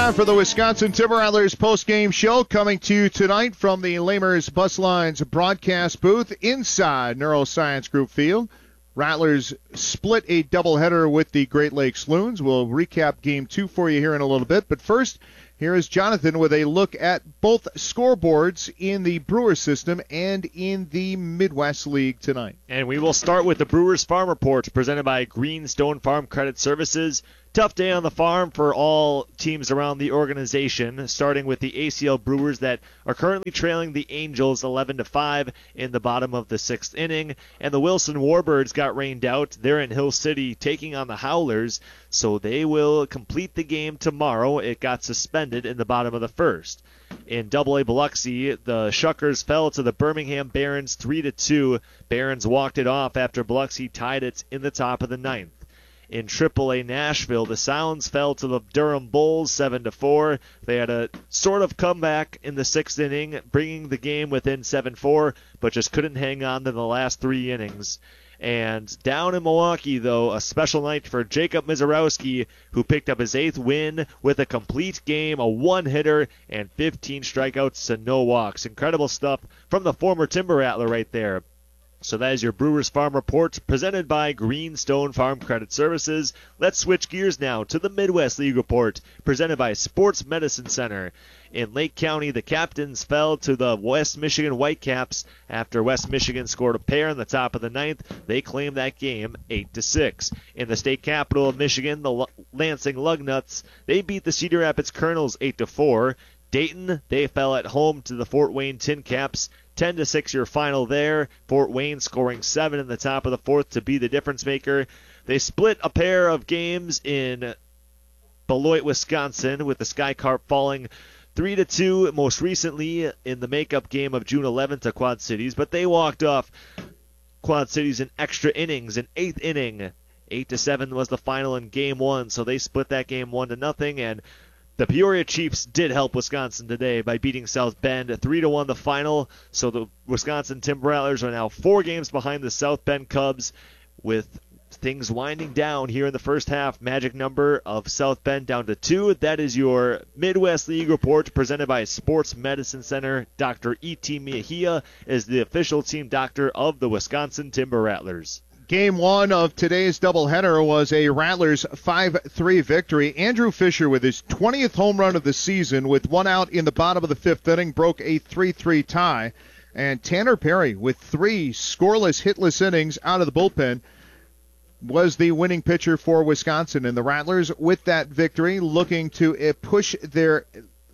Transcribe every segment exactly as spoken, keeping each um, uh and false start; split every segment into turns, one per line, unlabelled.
time for the Wisconsin Timber Rattlers post-game show, coming to you tonight from the Lamers Bus Lines broadcast booth inside Neuroscience Group Field. Rattlers split a doubleheader with the Great Lakes Loons. We'll recap game two for you here in a little bit. But first, here is Jonathan with a look at both scoreboards in the Brewers system and in the Midwest League tonight.
And we will start with the Brewers Farm Report presented by Greenstone Farm Credit Services. Tough day on the farm for all teams around the organization, starting with the A C L Brewers that are currently trailing the Angels eleven to five in the bottom of the sixth inning. And the Wilson Warbirds got rained out. They're in Hill City taking on the Howlers, so they will complete the game tomorrow. It got suspended in the bottom of the first. In double A Biloxi, the Shuckers fell to the Birmingham Barons three to two. Barons walked it off after Biloxi tied it in the top of the ninth. In triple A Nashville, the Sounds fell to the Durham Bulls seven to four. They had a sort of comeback in the sixth inning, bringing the game within seven four, but just couldn't hang on in the last three innings. And down in Milwaukee, though, a special night for Jacob Mizorowski, who picked up his eighth win with a complete game, a one-hitter, and fifteen strikeouts to no walks. Incredible stuff from the former Timber Rattler right there. So that is your Brewers Farm Report presented by Greenstone Farm Credit Services. Let's switch gears now to the Midwest League Report presented by Sports Medicine Center. In Lake County, the Captains fell to the West Michigan Whitecaps after West Michigan scored a pair in the top of the ninth. They claimed that game eight to six. In the state capital of Michigan, the Lansing Lugnuts, they beat the Cedar Rapids Colonels eight to four. Dayton, they fell at home to the Fort Wayne Tin Caps. ten to six your final there. Fort Wayne scoring seven in the top of the fourth to be the difference maker. They split a pair of games in Beloit, Wisconsin, with the Sky Carp falling three to two most recently in the makeup game of June eleventh to Quad Cities, but they walked off Quad Cities in extra innings, an eighth inning. eight to seven was the final in game one, so they split that game one to nothing, and the Peoria Chiefs did help Wisconsin today by beating South Bend three to one the final, so the Wisconsin Timber Rattlers are now four games behind the South Bend Cubs with things winding down here in the first half. Magic number of South Bend down to two. That is your Midwest League Report presented by Sports Medicine Center. Doctor E T. Mejia is the official team doctor of the Wisconsin Timber Rattlers.
Game one of today's doubleheader was a Rattlers five three victory. Andrew Fisher, with his twentieth home run of the season, with one out in the bottom of the fifth inning, broke a three three tie. And Tanner Perry, with three scoreless, hitless innings out of the bullpen, was the winning pitcher for Wisconsin. And the Rattlers, with that victory, looking to uh, push their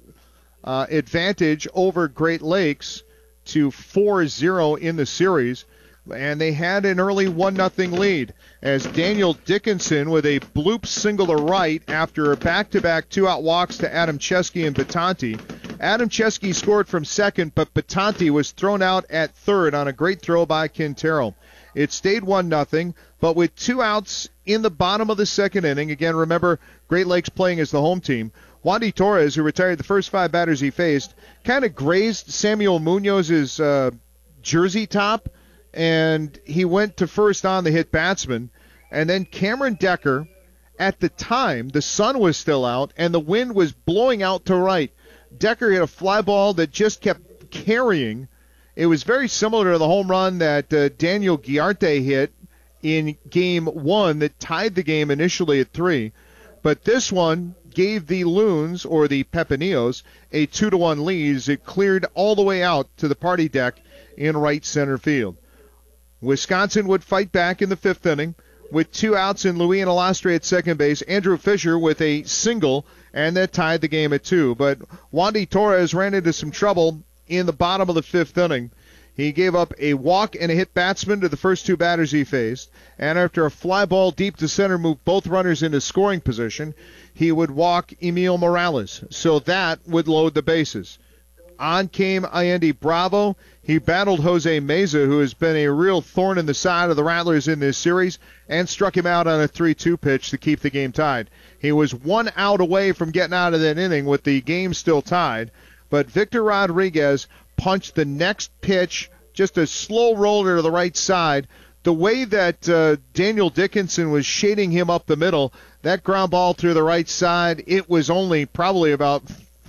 uh, advantage over Great Lakes to four zero in the series. And they had an early one nothing lead as Daniel Dickinson with a bloop single to right after a back-to-back two-out walks to Adam Chesky and Batanti. Adam Chesky scored from second, but Batanti was thrown out at third on a great throw by Quintero. It stayed one nothing, but with two outs in the bottom of the second inning, again, remember, Great Lakes playing as the home team, Wandy Torres, who retired the first five batters he faced, kind of grazed Samuel Munoz's uh, jersey top, and he went to first on the hit batsman. And then Cameron Decker, at the time, the sun was still out, and the wind was blowing out to right. Decker hit a fly ball that just kept carrying. It was very similar to the home run that uh, Daniel Giarte hit in game one that tied the game initially at three. But this one gave the Loons, or the Pepinillos, a two to one lead as it cleared all the way out to the party deck in right center field. Wisconsin would fight back in the fifth inning with two outs and Louis and Alastre at second base. Andrew Fisher with a single, and that tied the game at two. But Wandy Torres ran into some trouble in the bottom of the fifth inning. He gave up a walk and a hit batsman to the first two batters he faced, and after a fly ball deep to center moved both runners into scoring position, he would walk Emil Morales. So that would load the bases. On came Allende Bravo. He battled Jose Meza, who has been a real thorn in the side of the Rattlers in this series, and struck him out on a three two pitch to keep the game tied. He was one out away from getting out of that inning with the game still tied, but Victor Rodriguez punched the next pitch, just a slow roller to the right side. The way that uh, Daniel Dickinson was shading him up the middle, That ground ball through the right side, it was only probably about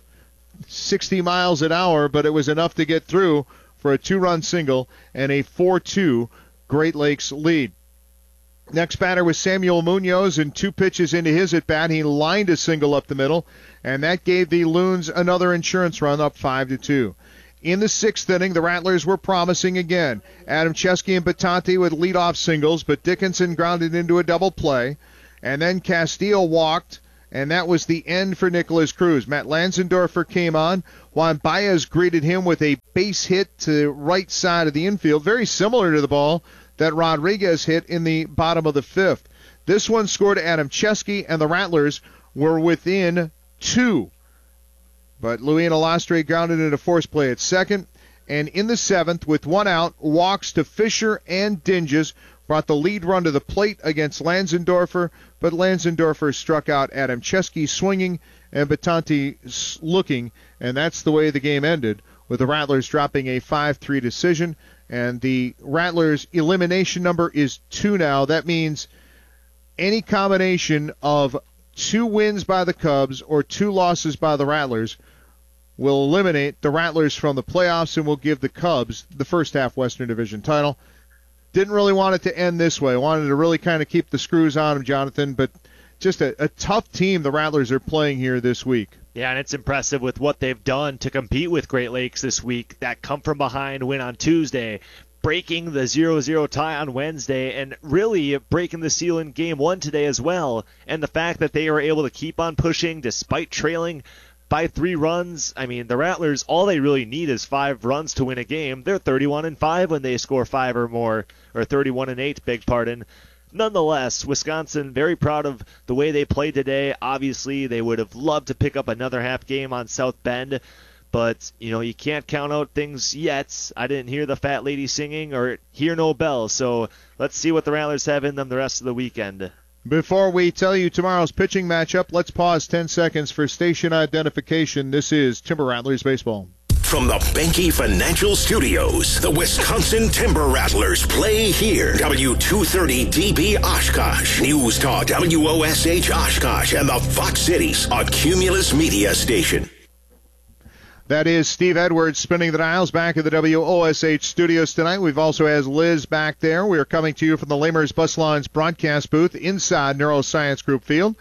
sixty miles an hour, but it was enough to get through for a two-run single and a four two Great Lakes lead. Next batter was Samuel Munoz, and two pitches into his at-bat, he lined a single up the middle, and that gave the Loons another insurance run up five to two. In the sixth inning, the Rattlers were promising again. Adam Chesky and Batante with leadoff singles, but Dickinson grounded into a double play, and then Castillo walked, and that was the end for Nicholas Cruz. Matt Lansendorfer came on. Juan Baez greeted him with a base hit to right side of the infield, very similar to the ball that Rodriguez hit in the bottom of the fifth. This one scored Adam Chesky, and the Rattlers were within two. But Luis Alastre grounded into force play at second. And in the seventh, with one out, walks to Fisher and Dinges brought the lead run to the plate against Lansendorfer, but Lansendorfer struck out Adam Chesky swinging and Batante looking, and that's the way the game ended, with the Rattlers dropping a five three decision. And the Rattlers' elimination number is two now. That means any combination of two wins by the Cubs or two losses by the Rattlers will eliminate the Rattlers from the playoffs and will give the Cubs the first half Western Division title. Didn't really want it to end this way. Wanted to really kind of keep the screws on them, Jonathan, but just a, a tough team the Rattlers are playing here this week.
Yeah, and it's impressive with what they've done to compete with Great Lakes this week. That come-from-behind win on Tuesday, breaking the zero zero tie on Wednesday, and really breaking the seal in Game one today as well. And the fact that they were able to keep on pushing despite trailing by three runs. I mean, the Rattlers, all they really need is five runs to win a game. They're thirty-one and five when they score five or more, or thirty-one and eight, beg pardon. Nonetheless, Wisconsin, very proud of the way they played today. Obviously, they would have loved to pick up another half game on South Bend, but, you know, you can't count out things yet. I didn't hear the fat lady singing or hear no bells, so let's see what the Rattlers have in them the rest of the weekend.
Before we tell you tomorrow's pitching matchup, let's pause ten seconds for station identification. This is Timber Rattlers Baseball.
From the Benke Financial Studios, the Wisconsin Timber Rattlers play here. W two thirty D B Oshkosh, News Talk W O S H Oshkosh, and the Fox Cities, a Cumulus Media station.
That is Steve Edwards spinning the dials back at the W O S H studios tonight. We've also has Liz back there. We are coming to you from the Lamers Bus Lines broadcast booth inside Neuroscience Group Field.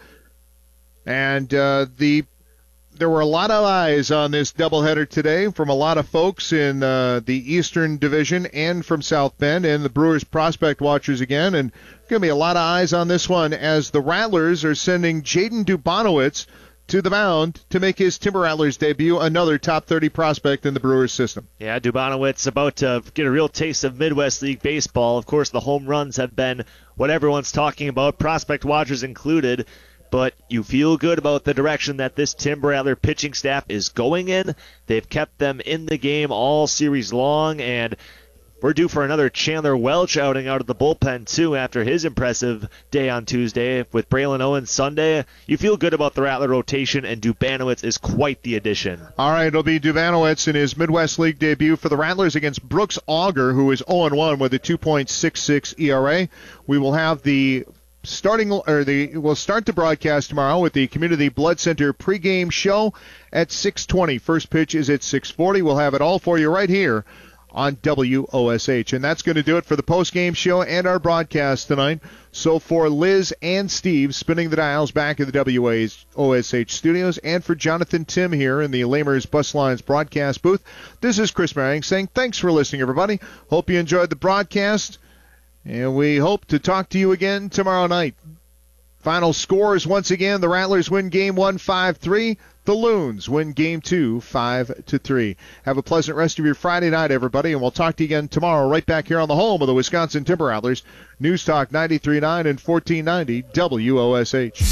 And uh, the there were a lot of eyes on this doubleheader today from a lot of folks in uh, the Eastern Division and from South Bend and the Brewers prospect watchers again. And going to be a lot of eyes on this one as the Rattlers are sending Jaden Dubanowitz to the mound to make his Timber Rattlers debut, another top thirty prospect in the Brewers system.
Yeah, Dubanowitz about to get a real taste of Midwest League baseball. Of course, the home runs have been what everyone's talking about, prospect watchers included, but you feel good about the direction that this Timber Rattler pitching staff is going in. They've kept them in the game all series long, and we're due for another Chandler Welch outing out of the bullpen, too, after his impressive day on Tuesday with Braylon Owens Sunday. You feel good about the Rattler rotation, and Dubanowitz is quite the addition.
All right, it'll be Dubanowitz in his Midwest League debut for the Rattlers against Brooks Auger, who is oh and one with a two point six six E R A. We will have the starting, or the we'll start the broadcast tomorrow with the Community Blood Center pregame show at six twenty. First pitch is at six forty. We'll have it all for you right here on W O S H. And that's going to do it for the post-game show and our broadcast tonight. So for Liz and Steve spinning the dials back at the W O S H studios, and for Jonathan Tim here in the Lamers Bus Lines broadcast booth, this is Chris Marion saying thanks for listening, everybody. Hope you enjoyed the broadcast, and we hope to talk to you again tomorrow night. Final scores, once again, the Rattlers win game one five three. The Loons win game two five to three. Have a pleasant rest of your Friday night, everybody, and we'll talk to you again tomorrow right back here on the home of the Wisconsin Timber Rattlers, News Talk ninety-three point nine and fourteen ninety W O S H.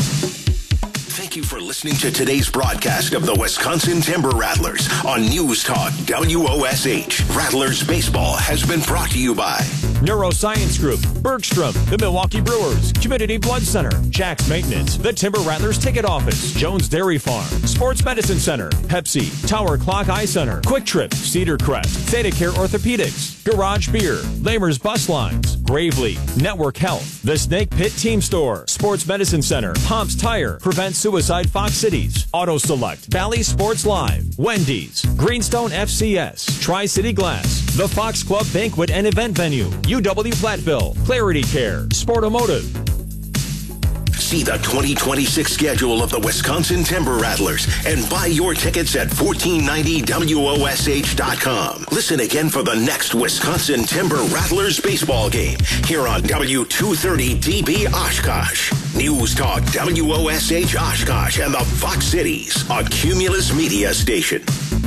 Thank you for listening to today's broadcast of the Wisconsin Timber Rattlers on News Talk W O S H. Rattlers Baseball has been brought to you by
Neuroscience Group, Bergstrom, the Milwaukee Brewers, Community Blood Center, Jack's Maintenance, the Timber Rattlers Ticket Office, Jones Dairy Farm, Sports Medicine Center, Pepsi, Tower Clock Eye Center, Quick Trip, Cedar Crest, Theta Care Orthopedics, Garage Beer, Lamers Bus Lines, Gravely, Network Health, The Snake Pit Team Store, Sports Medicine Center, Pomp's Tire, Prevent Suicide Fox Cities, Auto Select, Valley Sports Live, Wendy's, Greenstone F C S, Tri-City Glass, The Fox Club Banquet and Event Venue, U W Platteville, Clarity Care, Sportomotive.
See the twenty twenty-six schedule of the Wisconsin Timber Rattlers and buy your tickets at fourteen ninety W O S H dot com. Listen again for the next Wisconsin Timber Rattlers baseball game here on W two thirty D B Oshkosh. News Talk W O S H Oshkosh and the Fox Cities on Cumulus Media Station.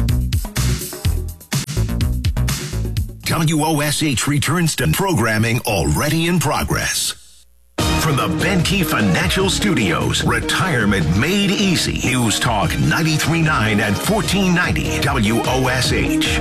W O S H returns to programming already in progress. From the Benke Financial Studios, retirement made easy. News Talk ninety-three point nine and fourteen ninety W O S H.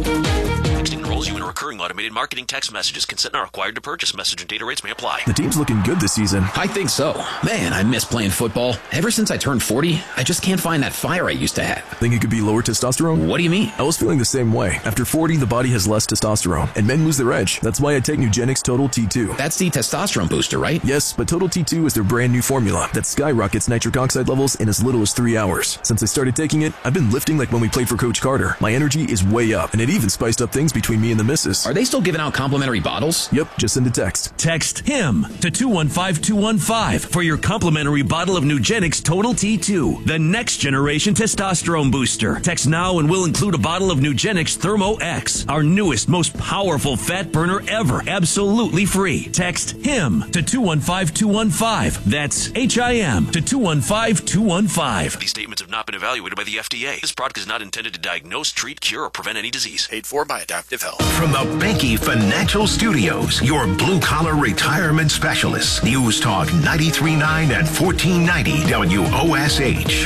Enrolls you in a recurring automated marketing text messages. Consent not required to purchase. Message and data rates may apply.
The team's looking good this season.
I think so. Man, I miss playing football. Ever since I turned forty, I just can't find that fire I used to have.
Think it could be lower testosterone?
What do you mean?
I was feeling the same way. After forty, the body has less testosterone, and men lose their edge. That's why I take Nugenix Total T two.
That's the testosterone booster, right?
Yes, but Total T two is their brand new formula that skyrockets nitric oxide levels in as little as three hours. Since I started taking it, I've been lifting like when we played for Coach Carter. My energy is way up, and it even spiced up things between me and the missus.
Are they still giving out complimentary bottles?
Yep, just send a text.
Text HIM to two one five two one five for your complimentary bottle of Nugenix Total T two, the next generation testosterone booster. Text now and we'll include a bottle of Nugenix Thermo X, our newest, most powerful fat burner ever, absolutely free. Text HIM to two one five two one five. That's H I M to two one five two one five.
These statements have not been evaluated by the F D A. This product is not intended to diagnose, treat, cure, or prevent any disease. Paid for by Adaptive Health.
From the Benke Financial Studios, your blue-collar retirement specialists. News Talk ninety-three point nine and fourteen ninety W O S H.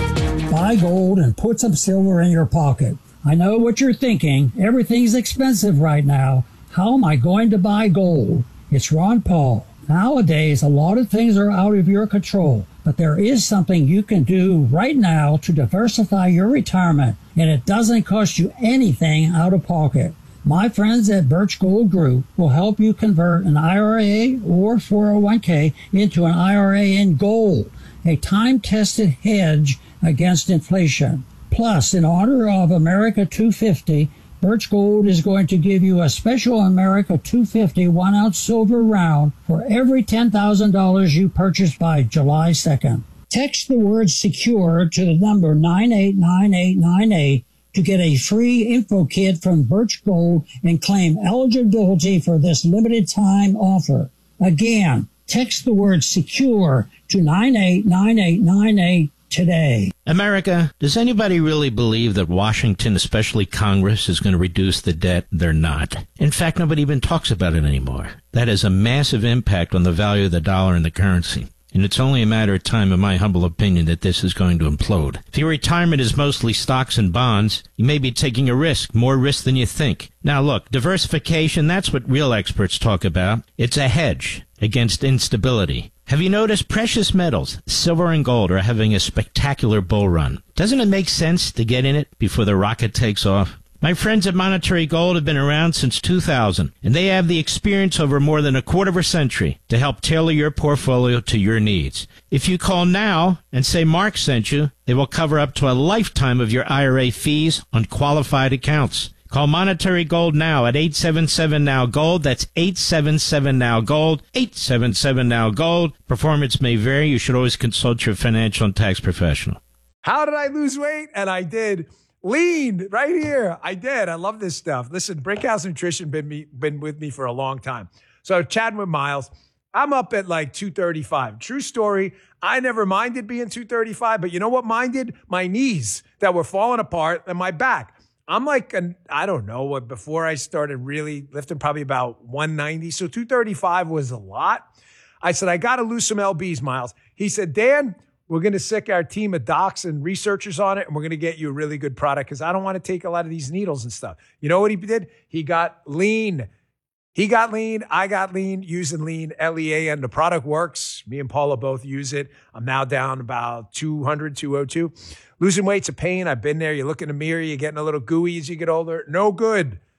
Buy gold and put some silver in your pocket. I know what you're thinking. Everything's expensive right now. How am I going to buy gold? It's Ron Paul. Nowadays, a lot of things are out of your control, but there is something you can do right now to diversify your retirement, and it doesn't cost you anything out of pocket. My friends at Birch Gold Group will help you convert an I R A or four oh one k into an I R A in gold, a time-tested hedge against inflation. Plus, in honor of America two fifty, Birch Gold is going to give you a special America two fifty one-ounce silver round for every ten thousand dollars you purchase by July second. Text the word SECURE to the number nine eight nine eight nine eight to get a free info kit from Birch Gold and claim eligibility for this limited time offer. Again, text the word SECURE to nine eight nine eight nine eight today.
America, does anybody really believe that Washington, especially Congress, is going to reduce the debt? They're not. In fact, nobody even talks about it anymore. That has a massive impact on the value of the dollar and the currency. And it's only a matter of time, in my humble opinion, that this is going to implode. If your retirement is mostly stocks and bonds, you may be taking a risk, more risk than you think. Now look, diversification, that's what real experts talk about. It's a hedge against instability. Have you noticed precious metals, silver and gold, are having a spectacular bull run? Doesn't it make sense to get in it before the rocket takes off? My friends at Monetary Gold have been around since two thousand, and they have the experience over more than a quarter of a century to help tailor your portfolio to your needs. If you call now and say Mark sent you, they will cover up to a lifetime of your I R A fees on qualified accounts. Call Monetary Gold now at eight seven seven now gold. That's eight seven seven now gold. eight seven seven now gold. Performance may vary. You should always consult your financial and tax professional.
How did I lose weight? And I did. Lean right here. I did. I love this stuff. Listen, Brinkhouse Nutrition been me been with me for a long time. So chatting with Miles, I'm up at like two thirty-five. True story. I never minded being two thirty-five, but you know what minded? My knees that were falling apart and my back. I'm like, an, I don't know what, before I started really lifting, probably about one ninety. So two thirty-five was a lot. I said, I got to lose some L Bs, Miles. He said, Dan, we're going to sick our team of docs and researchers on it, and we're going to get you a really good product because I don't want to take a lot of these needles and stuff. You know what he did? He got lean. He got lean. I got lean using lean, L E A N. The product works. Me and Paula both use it. I'm now down about two hundred, two oh two. Losing weight's a pain. I've been there. You look in the mirror. You're getting a little gooey as you get older. No good.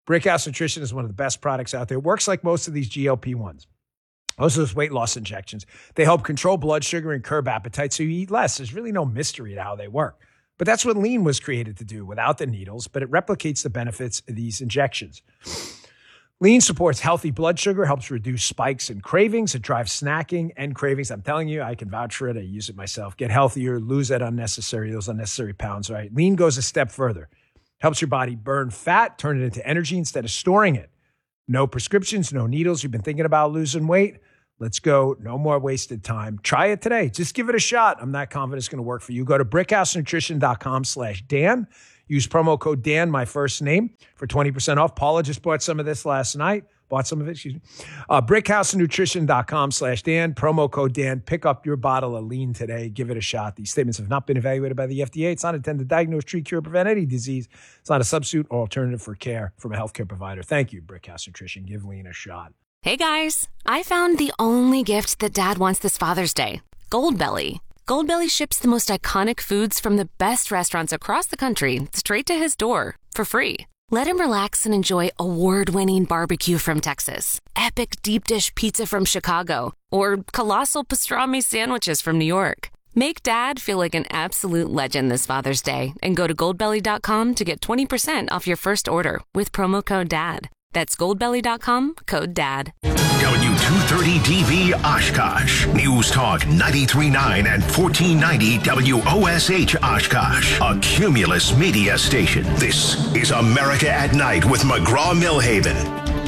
Brickhouse Nutrition is one of the best products out there. It works like most of these G L P ones. Most of those weight loss injections. They help control blood sugar and curb appetite so you eat less. There's really no mystery to how they work. But that's what Lean was created to do without the needles, but it replicates the benefits of these injections. Lean supports healthy blood sugar, helps reduce spikes and cravings. It drives snacking and cravings. I'm telling you, I can vouch for it. I use it myself. Get healthier, lose that unnecessary, those unnecessary pounds, right? Lean goes a step further. Helps your body burn fat, turn it into energy instead of storing it. No prescriptions, no needles. You've been thinking about losing weight? Let's go. No more wasted time. Try it today. Just give it a shot. I'm not confident it's going to work for you. Go to brickhousenutrition.com slash Dan. Use promo code Dan, my first name, for twenty percent off. Paula just bought some of this last night. Bought some of it, excuse me. Uh, brickhousenutrition.com slash Dan. Promo code Dan. Pick up your bottle of Lean today. Give it a shot. These statements have not been evaluated by the F D A. It's not intended to diagnose, treat, cure, prevent any disease. It's not a substitute or alternative for care from a healthcare provider. Thank you, Brickhouse Nutrition. Give Lean a shot.
Hey guys, I found the only gift that Dad wants this Father's Day. Goldbelly. Goldbelly ships the most iconic foods from the best restaurants across the country straight to his door for free. Let him relax and enjoy award-winning barbecue from Texas, epic deep dish pizza from Chicago, or colossal pastrami sandwiches from New York. Make Dad feel like an absolute legend this Father's Day and go to goldbelly dot com to get twenty percent off your first order with promo code DAD. That's goldbelly dot com, code DAD.
W two thirty D B Oshkosh. News Talk ninety-three point nine and fourteen ninety W O S H Oshkosh. A Cumulus media station. This is America at Night with McGraw-Milhaven.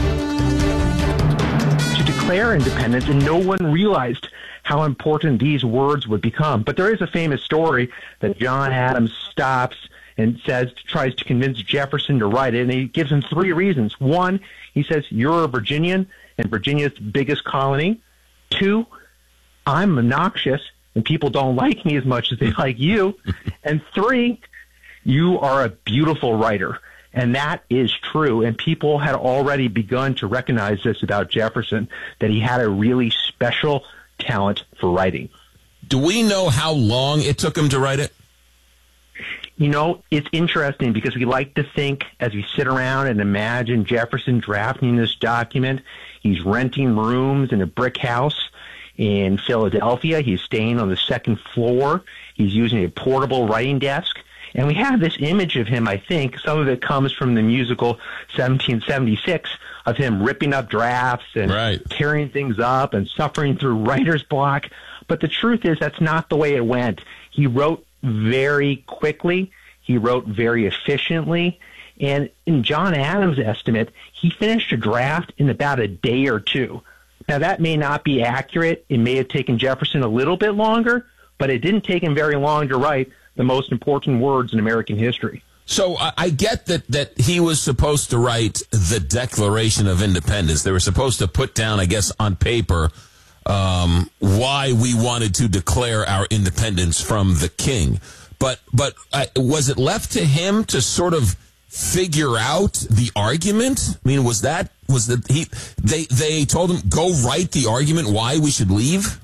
To declare independence, and no one realized how important these words would become. But there is a famous story that John Adams stops and says, tries to convince Jefferson to write it, and he gives him three reasons. One, he says, you're a Virginian, and Virginia's the biggest colony. Two, I'm obnoxious, and people don't like me as much as they like you. And three, you are a beautiful writer. And that is true, and people had already begun to recognize this about Jefferson, that he had a really special talent for writing.
Do we know how long it took him to write it?
You know, it's interesting because we like to think as we sit around and imagine Jefferson drafting this document, he's renting rooms in a brick house in Philadelphia. He's staying on the second floor. He's using a portable writing desk. And we have this image of him, I think, some of it comes from the musical seventeen seventy-six, of him ripping up drafts and right. tearing things up and suffering through writer's block. But the truth is that's not the way it went. He wrote very quickly. He wrote very efficiently. And in John Adams' estimate, he finished a draft in about a day or two. Now, that may not be accurate. It may have taken Jefferson a little bit longer, but it didn't take him very long to write the most important words in American history.
So uh, I get that, that he was supposed to write the Declaration of Independence. They were supposed to put down, I guess, on paper um, why we wanted to declare our independence from the king. But but uh, was it left to him to sort of figure out the argument? I mean, was that was the he they they told him go write the argument why we should leave?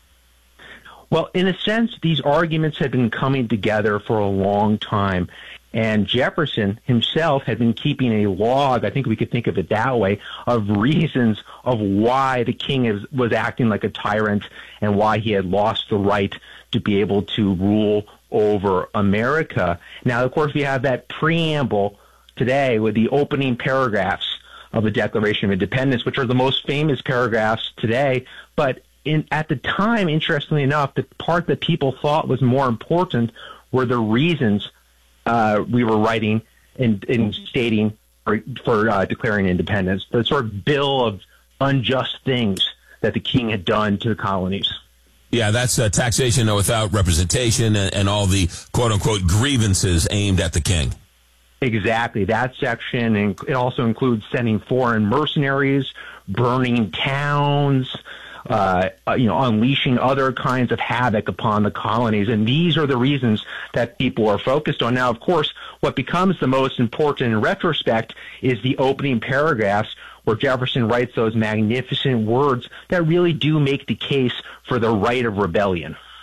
Well, in a sense, these arguments had been coming together for a long time, and Jefferson himself had been keeping a log, I think we could think of it that way, of reasons of why the king is, was acting like a tyrant and why he had lost the right to be able to rule over America. Now, of course, we have that preamble today with the opening paragraphs of the Declaration of Independence, which are the most famous paragraphs today, but In, at the time, interestingly enough, the part that people thought was more important were the reasons uh, we were writing and, and stating for, for uh, declaring independence, the sort of bill of unjust things that the king had done to the colonies.
Yeah, that's uh, taxation without representation and, and all the quote-unquote grievances aimed at the king.
Exactly. That section, and it also includes sending foreign mercenaries, burning towns, Uh, you know, unleashing other kinds of havoc upon the colonies. And these are the reasons that people are focused on. Now, of course, what becomes the most important in retrospect is the opening paragraphs where Jefferson writes those magnificent words that really do make the case for the right of rebellion.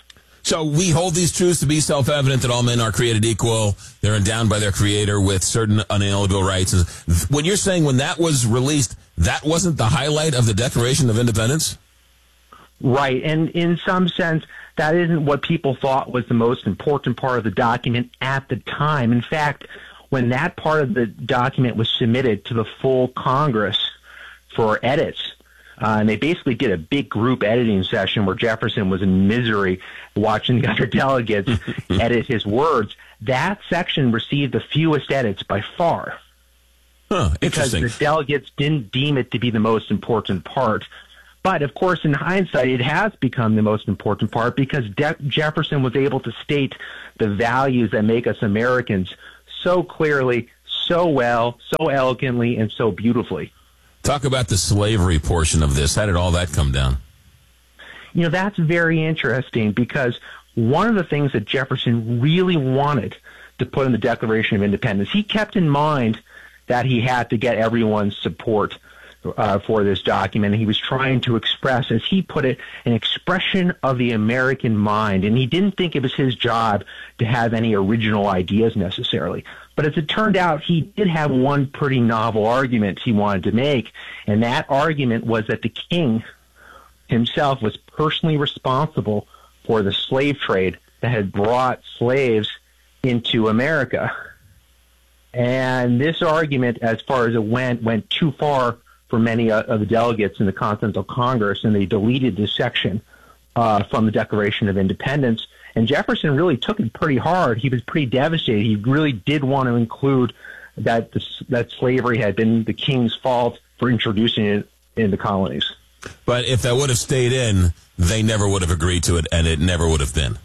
So we hold these truths to be self-evident that all men are created equal. They're endowed by their creator with certain unalienable rights. When you're saying when that was released, that wasn't the highlight of the Declaration of Independence?
Right. And in some sense, that isn't what people thought was the most important part of the document at the time. In fact, when that part of the document was submitted to the full Congress for edits, Uh, and they basically did a big group editing session where Jefferson was in misery watching the other delegates edit his words. That section received the fewest edits by far.
Huh,
because the delegates didn't deem it to be the most important part. But, of course, in hindsight, it has become the most important part because De- Jefferson was able to state the values that make us Americans so clearly, so well, so elegantly, and so beautifully.
Talk about the slavery portion of this. How did all that come down?
You know, that's very interesting because one of the things that Jefferson really wanted to put in the Declaration of Independence, he kept in mind that he had to get everyone's support uh, for this document. He was trying to express, as he put it, an expression of the American mind. And he didn't think it was his job to have any original ideas necessarily. But as it turned out, he did have one pretty novel argument he wanted to make, and that argument was that the king himself was personally responsible for the slave trade that had brought slaves into America. And this argument, as far as it went, went too far for many of the delegates in the Continental Congress, and they deleted this section uh, from the Declaration of Independence. And Jefferson really took it pretty hard. He was pretty devastated. He really did want to include that this, that slavery had been the king's fault for introducing it in the colonies.
But if that would have stayed in, they never would have agreed to it, and it never would have been.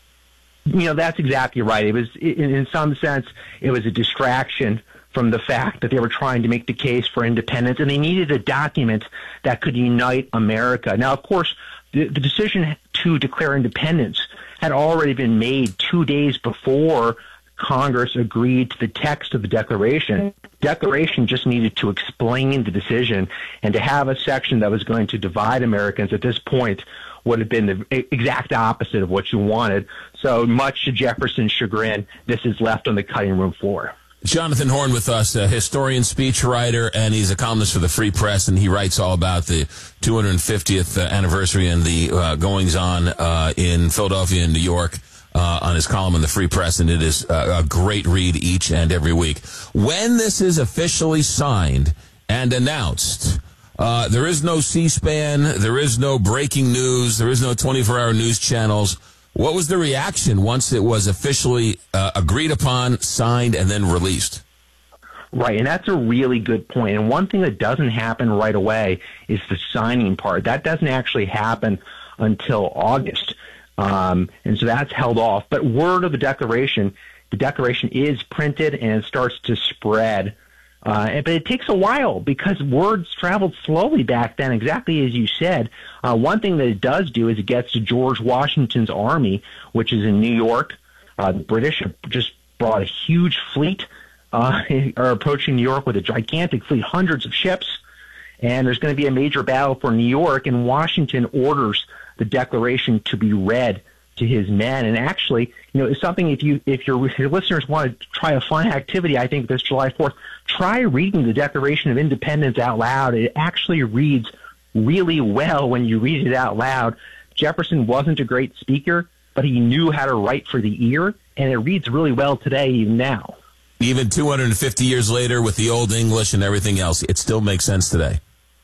You know, that's exactly right. It was, in, in some sense, it was a distraction from the fact that they were trying to make the case for independence, and they needed a document that could unite America. Now, of course, the, the decision to declare independence had already been made two days before Congress agreed to the text of the Declaration. The Declaration just needed to explain the decision, and to have a section that was going to divide Americans at this point would have been the exact opposite of what you wanted. So much to Jefferson's chagrin, this is left on the cutting room floor.
Jonathan Horn with us, a historian, speechwriter, and he's a columnist for the Free Press, and he writes all about the two hundred fiftieth anniversary and the uh, goings-on uh, in Philadelphia and New York uh, on his column in the Free Press, and it is uh, a great read each and every week. When this is officially signed and announced, uh, there is no C-SPAN, there is no breaking news, there is no twenty-four hour news channels. What was the reaction once it was officially uh, agreed upon, signed, and then released?
Right, and that's a really good point. And one thing that doesn't happen right away is the signing part. That doesn't actually happen until August, um, and so that's held off. But word of the Declaration, the Declaration is printed and it starts to spread. Uh, but it takes a while because words traveled slowly back then, exactly as you said. Uh, one thing that it does do is it gets to George Washington's army, which is in New York. Uh, the British have just brought a huge fleet, uh, are approaching New York with a gigantic fleet, hundreds of ships. And there's going to be a major battle for New York, and Washington orders the Declaration to be read to his men. And actually, you know, it's something if you if your, if your listeners want to try a fun activity, I think this July fourth, try reading the Declaration of Independence out loud. It actually reads really well when you read it out loud. Jefferson wasn't a great speaker, but he knew how to write for the ear, and it reads really well today, even now.
Even two hundred fifty years later with the Old English and everything else, it still makes sense today.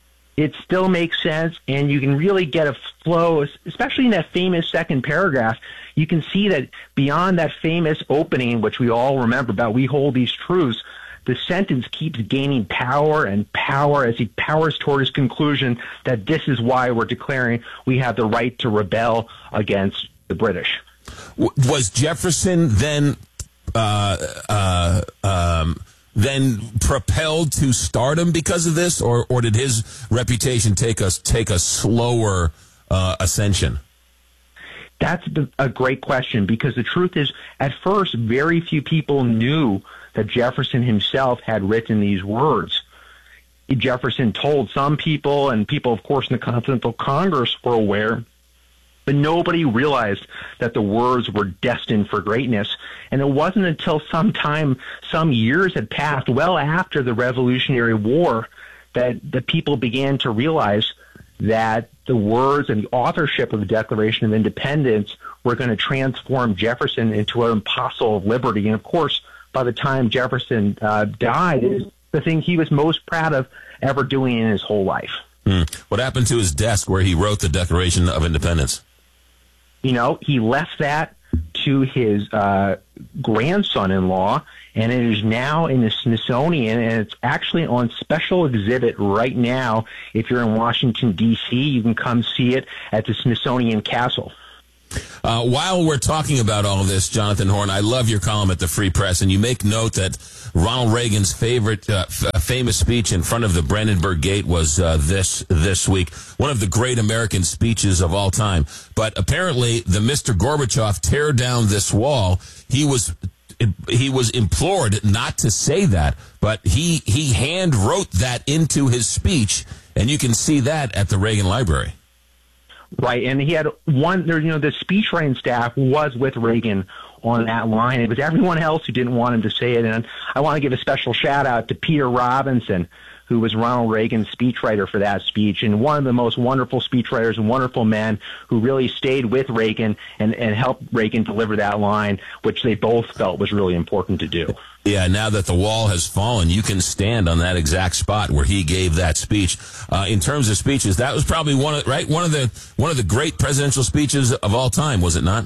It still makes sense, and you can really get a flow, especially in that famous second paragraph. You can see that beyond that famous opening, which we all remember about, we hold these truths, the sentence keeps gaining power and power as he powers toward his conclusion that this is why we're declaring we have the right to rebel against the British.
Was Jefferson then uh, uh, um, then propelled to stardom because of this, or or did his reputation take us take a slower uh, ascension?
That's a great question, because the truth is, at first, very few people knew that Jefferson himself had written these words. Jefferson told some people, and people, of course, in the Continental Congress were aware, But nobody realized that the words were destined for greatness. And it wasn't until some time, some years had passed, well after the Revolutionary War, that the people began to realize that the words and the authorship of the Declaration of Independence were going to transform Jefferson into an apostle of liberty. And of course, by the time Jefferson uh, died, it was the thing he was most proud of ever doing in his whole life.
Hmm. What happened to his desk where he wrote the Declaration of Independence?
You know, he left that to his uh, grandson-in-law, and it is now in the Smithsonian, and it's actually on special exhibit right now. If you're in Washington, D C, you can come see it at the Smithsonian Castle.
Uh, while we're talking about all of this, Jonathan Horn, I love your column at the Free Press, and you make note that Ronald Reagan's favorite, uh, f- famous speech in front of the Brandenburg Gate was uh, this this week, one of the great American speeches of all time. But apparently, the Mister Gorbachev tear down this wall. He was he was implored not to say that, but he he hand wrote that into his speech, and you can see that at the Reagan Library.
Right, and he had one, there, you know, the speechwriting staff was with Reagan on that line. It was everyone else who didn't want him to say it. And I want to give a special shout out to Peter Robinson, who was Ronald Reagan's speechwriter for that speech, and one of the most wonderful speechwriters and wonderful men who really stayed with Reagan and, and helped Reagan deliver that line, which they both felt was really important to do.
Yeah, now that the wall has fallen, you can stand on that exact spot where he gave that speech. Uh, in terms of speeches, that was probably one of right one of the one of the great presidential speeches of all time, was it not?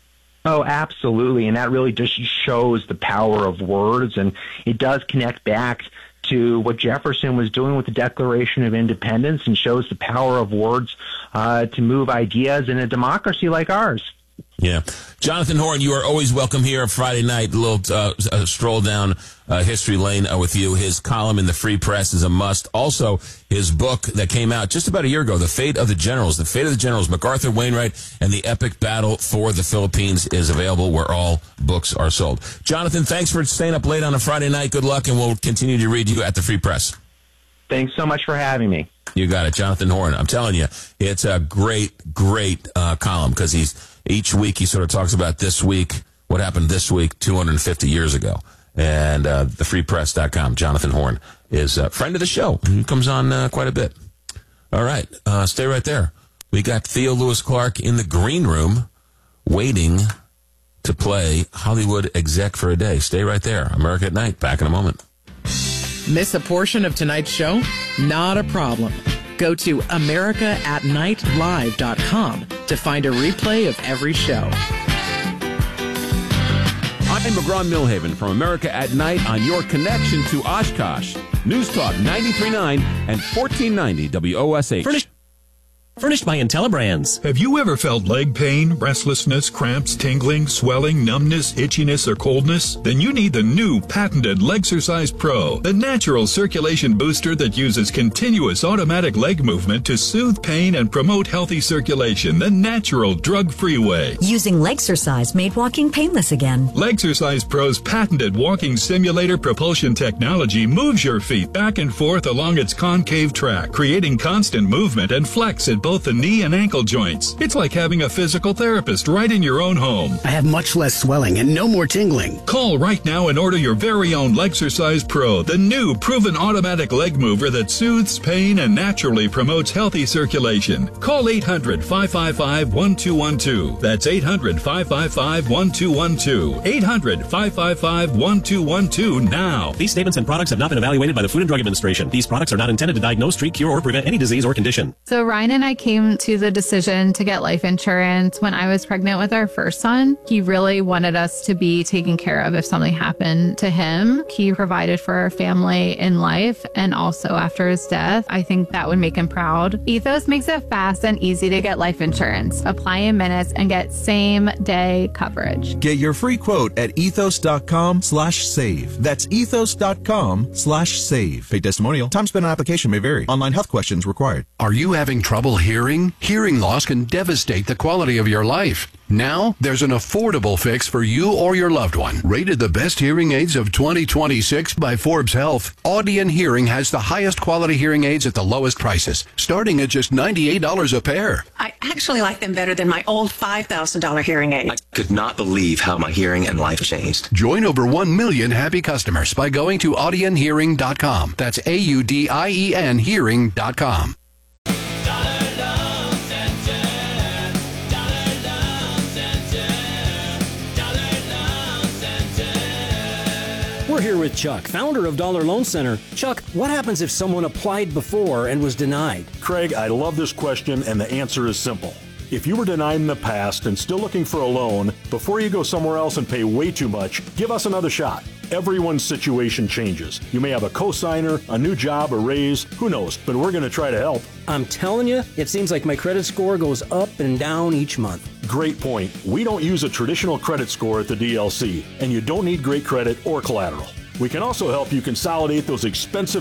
Oh, absolutely, and that really just shows the power of words, and it does connect back to what Jefferson was doing with the Declaration of Independence, and shows the power of words uh, to move ideas in a democracy like ours.
Yeah. Jonathan Horn, you are always welcome here Friday night. A little uh, a stroll down uh, history lane uh, with you. His column in the Free Press is a must. Also, his book that came out just about a year ago, The Fate of the Generals. The Fate of the Generals, MacArthur, Wainwright, and the Epic Battle for the Philippines is available where all books are sold. Jonathan, thanks for staying up late on a Friday night. Good luck, and we'll continue to read you at the Free Press.
Thanks so much for having me.
You got it, Jonathan Horn. I'm telling you, it's a great, great uh, column because he's each week he sort of talks about this week, what happened this week two hundred fifty years ago. And uh, the free press dot com, Jonathan Horn, is a friend of the show. He comes on uh, quite a bit. All right, uh, stay right there. We got Theo Lewis Clark in the green room waiting to play Hollywood Exec for a Day. Stay right there. America at Night. Back in a moment.
Miss a portion of tonight's show? Not a problem. Go to america at night live dot com to find a replay of every show.
I'm McGraw Millhaven from America at Night on your connection to Oshkosh. News Talk ninety-three point nine and fourteen ninety W O S H.
Furnished, furnished by IntelliBrands.
Have you ever felt leg pain, restlessness, cramps, tingling, swelling, numbness, itchiness, or coldness? Then you need the new patented Legsercise Pro, the natural circulation booster that uses continuous automatic leg movement to soothe pain and promote healthy circulation the natural, drug-free way.
Using Legsercise made walking painless again.
Legsercise Pro's patented walking simulator propulsion technology moves your feet back and forth along its concave track, creating constant movement and flex at both the knee and ankle joints. It's like having a physical therapist right in your own home.
I have much less swelling and no more tingling.
Call right now and order your very own Legsercise Pro, the new proven automatic leg mover that soothes pain and naturally promotes healthy circulation. Call eight hundred, five five five, one two one two. That's eight hundred, five five five, one two one two. eight hundred, five five five, one two one two now.
These statements and products have not been evaluated by the Food and Drug Administration. These products are not intended to diagnose, treat, cure, or prevent any disease or condition.
So Ryan and I came to the decision to get life insurance when I was pregnant with our first son. He really wanted us to be taken care of if something happened to him. He provided for our family in life and also after his death. I think that would make him proud. Ethos makes it fast and easy to get life insurance. Apply in minutes and get same day coverage.
Get your free quote at ethos.com slash save. That's ethos.com slash save. Paid testimonial. Time spent on application may vary. Online health questions required.
Are you having trouble
hearing? Hearing loss can devastate the quality of your life. Now, there's an affordable fix for you or your loved one. Rated the best hearing aids of twenty twenty-six by Forbes Health, Audien Hearing has the highest quality hearing aids at the lowest prices, starting at just ninety-eight dollars a pair.
I actually like them better than my old five thousand dollars hearing aid.
I could not believe how my hearing and life changed.
Join over one million happy customers by going to audien hearing dot com. That's A U D I E N hearing dot com.
We're here with Chuck, founder of Dollar Loan Center. Chuck, what happens if someone applied before and was denied?
Craig, I love this question, and the answer is simple. If you were denied in the past and still looking for a loan, before you go somewhere else and pay way too much, give us another shot. Everyone's situation changes. You may have a cosigner, a new job, a raise, who knows, but we're going to try to help.
I'm telling you, it seems like my credit score goes up and down each month.
Great point. We don't use a traditional credit score at the D L C, and you don't need great credit or collateral. We can also help you consolidate those expensive